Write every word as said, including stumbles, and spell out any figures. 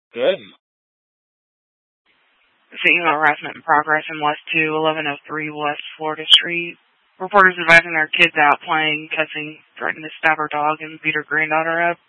Good. Sexual harassment in progress in West two, eleven oh three West Florida Street. Reporters advising their kids out playing, cussing, threatened to stab her dog and beat her granddaughter up.